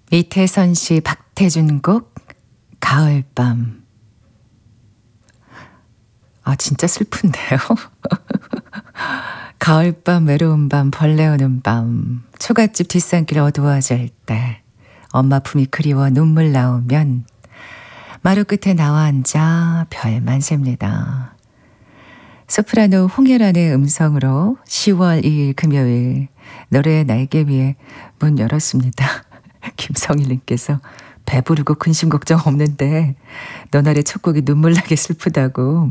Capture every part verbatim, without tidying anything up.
이태선 씨, 박태준 곡 가을밤. 아, 진짜 슬픈데요. 가을밤, 외로운 밤, 벌레 오는 밤, 초가집 뒷산길 어두워질 때, 엄마 품이 그리워 눈물 나오면 마루 끝에 나와 앉아 별만 셉니다. 소프라노 홍혜란의 음성으로 시월 이일 금요일 노래의 날개 위에 문 열었습니다. 김성일님께서 배부르고 근심 걱정 없는데 너날의 첫 곡이 눈물나게 슬프다고.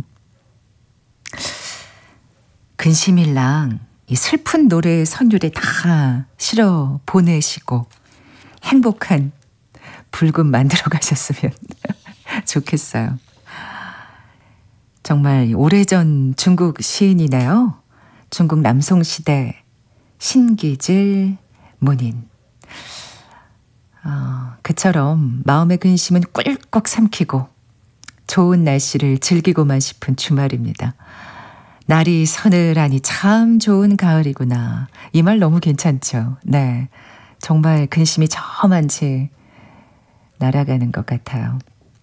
근심일랑 이 슬픈 노래의 선율에 다 실어 보내시고 행복한 불금 만들어 가셨으면 좋겠어요. 정말 오래전 중국 시인이네요. 중국 남송시대 신기질 문인. 어, 그처럼 마음의 근심은 꿀꺽 삼키고 좋은 날씨를 즐기고만 싶은 주말입니다. 날이 서늘하니 참 좋은 가을이구나. 이 말 너무 괜찮죠? 네, 정말 근심이 저만치 날아가는 것 같아요.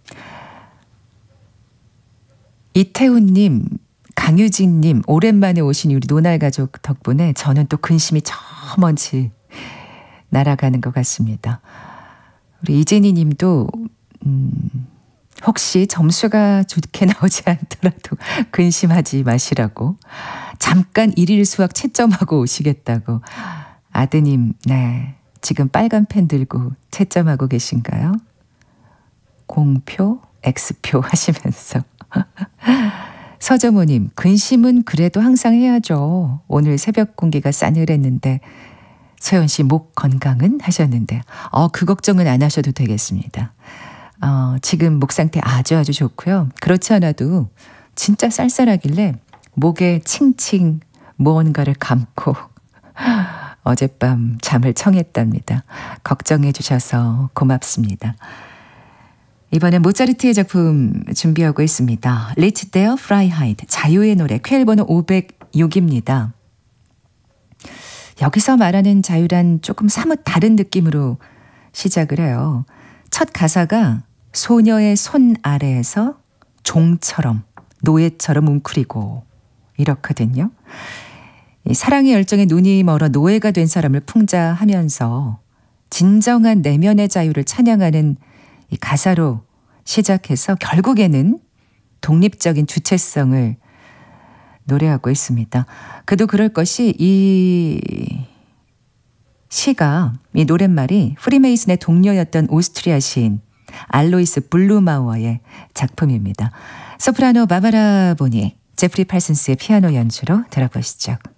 이태훈님, 강유진님, 오랜만에 오신 우리 노날가족 덕분에 저는 또 근심이 저먼지 날아가는 것 같습니다. 우리 이진희 님도 음, 혹시 점수가 좋게 나오지 않더라도 근심하지 마시라고, 잠깐 일일 수학 채점하고 오시겠다고. 아드님, 네, 지금 빨간 펜 들고 채점하고 계신가요? 공표, X표 하시면서. 서정호님, 근심은 그래도 항상 해야죠. 오늘 새벽 공기가 싸늘했는데 소연 씨 목 건강은 하셨는데, 어, 그 걱정은 안 하셔도 되겠습니다. 어, 지금 목 상태 아주 아주 좋고요. 그렇지 않아도 진짜 쌀쌀하길래 목에 칭칭 무언가를 감고 어젯밤 잠을 청했답니다. 걱정해 주셔서 고맙습니다. 이번엔 모차르트의 작품 준비하고 있습니다. Let There Fly High, 자유의 노래, 퀘일 번호 오백육입니다. 여기서 말하는 자유란 조금 사뭇 다른 느낌으로 시작을 해요. 첫 가사가 소녀의 손 아래에서 종처럼, 노예처럼 웅크리고 이렇거든요. 이 사랑의 열정에 눈이 멀어 노예가 된 사람을 풍자하면서 진정한 내면의 자유를 찬양하는 이 가사로 시작해서 결국에는 독립적인 주체성을 노래하고 있습니다. 그도 그럴 것이, 이 시가, 이 노랫말이 프리메이슨의 동료였던 오스트리아 시인 알로이스 블루마우어의 작품입니다. 소프라노 바바라 보니, 제프리 팔슨스의 피아노 연주로 들어보시죠.